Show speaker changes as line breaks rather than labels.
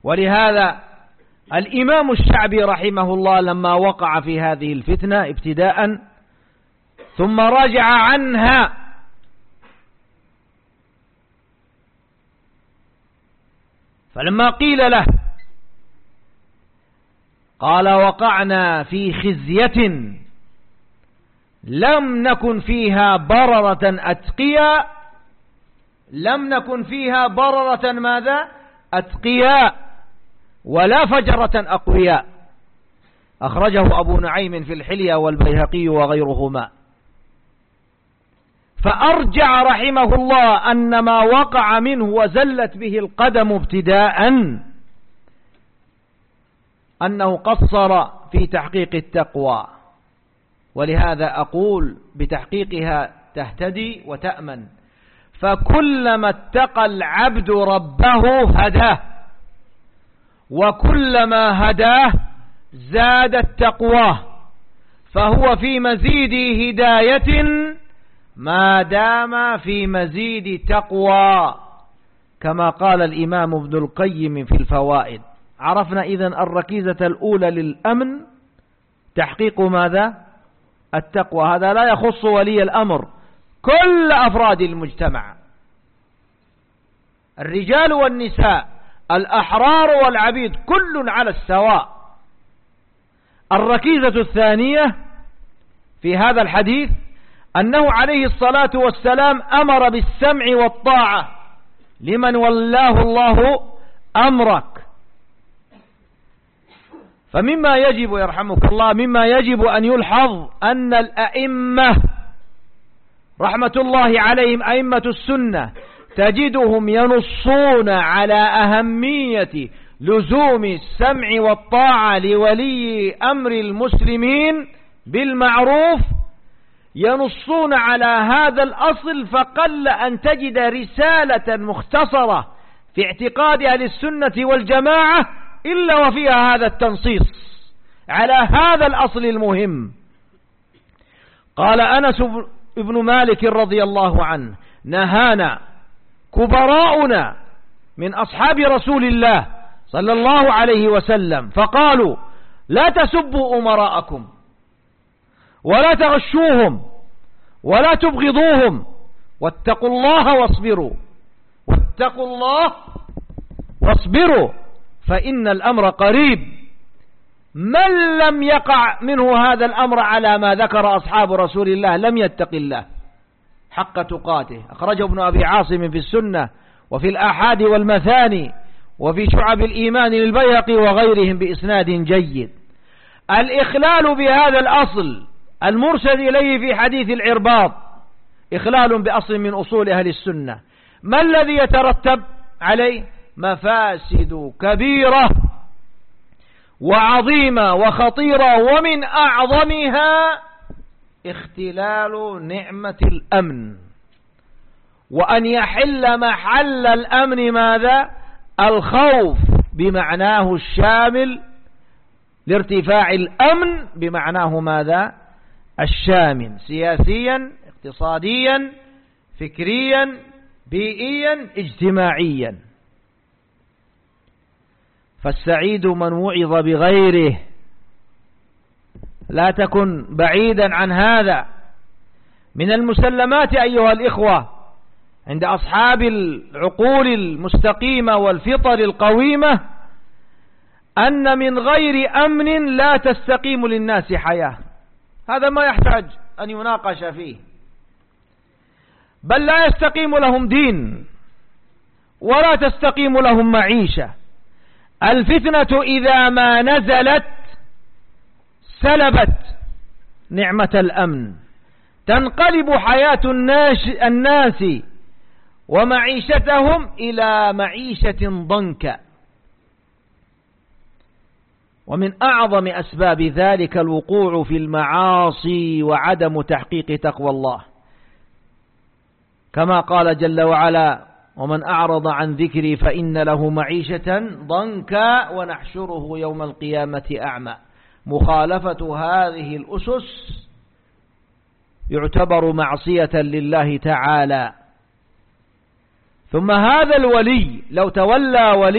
ولهذا الإمام الشعبي رحمه الله لما وقع في هذه الفتنة ابتداء ثم راجع عنها فلما قيل له قال وقعنا في خزية لم نكن فيها بررة أتقياء، لم نكن فيها بررة ماذا؟ أتقياء، ولا فجرة أقوياء. أخرجه أبو نعيم في الحلية والبيهقي وغيرهما. فأرجع رحمه الله أن ما وقع منه وزلت به القدم ابتداء أنه قصر في تحقيق التقوى، ولهذا أقول بتحقيقها تهتدي وتأمن. فكلما اتقى العبد ربه هداه، وكلما هداه زادت تقواه، فهو في مزيد هداية ما دام في مزيد تقوى، كما قال الإمام ابن القيم في الفوائد. عرفنا إذن الركيزة الأولى للأمن تحقيق ماذا؟ التقوى. هذا لا يخص ولي الأمر، كل أفراد المجتمع، الرجال والنساء، الأحرار والعبيد، كل على السواء. الركيزة الثانية في هذا الحديث أنه عليه الصلاة والسلام أمر بالسمع والطاعة لمن ولاه الله أمرك. فمما يجب يرحمك الله مما يجب أن يلحظ أن الأئمة رحمة الله عليهم أئمة السنة تجدهم ينصون على أهمية لزوم السمع والطاعة لولي أمر المسلمين بالمعروف، ينصون على هذا الأصل. فقل أن تجد رسالة مختصرة في اعتقاد أهل السنة والجماعة إلا وفيها هذا التنصيص على هذا الأصل المهم. قال أنس بن مالك رضي الله عنه نهانا كبراؤنا من أصحاب رسول الله صلى الله عليه وسلم فقالوا لا تسبوا أمراءكم ولا تغشوهم ولا تبغضوهم واتقوا الله واصبروا، واتقوا الله واصبروا فإن الأمر قريب. من لم يقع منه هذا الأمر على ما ذكر أصحاب رسول الله لم يتق الله حق تقاته. أخرجه ابن أبي عاصم في السنة وفي الآحاد والمثاني وفي شعب الإيمان للبيهقي وغيرهم بإسناد جيد. الإخلال بهذا الأصل المرشد إليه في حديث العرباض إخلال بأصل من أصول أهل السنة. ما الذي يترتب عليه؟ مفاسد كبيرة وعظيمة وخطيرة، ومن أعظمها اختلال نعمة الأمن، وأن يحل محل الأمن ماذا؟ الخوف بمعناه الشامل، لارتفاع الأمن بمعناه ماذا؟ الشامل، سياسيا اقتصاديا فكريا بيئيا اجتماعيا. فالسعيد من وعظ بغيره، لا تكن بعيدا عن هذا. من المسلمات أيها الإخوة عند أصحاب العقول المستقيمة والفطر القويمة أن من غير أمن لا تستقيم للناس حياة. هذا ما يحتاج أن يناقش فيه، بل لا يستقيم لهم دين ولا تستقيم لهم معيشة. الفتنة إذا ما نزلت سلبت نعمة الأمن، تنقلب حياة الناس ومعيشتهم إلى معيشة ضنكا. ومن أعظم أسباب ذلك الوقوع في المعاصي وعدم تحقيق تقوى الله، كما قال جل وعلا ومن أعرض عن ذكري فإن له معيشة ضنكا ونحشره يوم القيامة أعمى. مخالفة هذه الأسس يعتبر معصية لله تعالى. ثم هذا الولي لو تولى ولي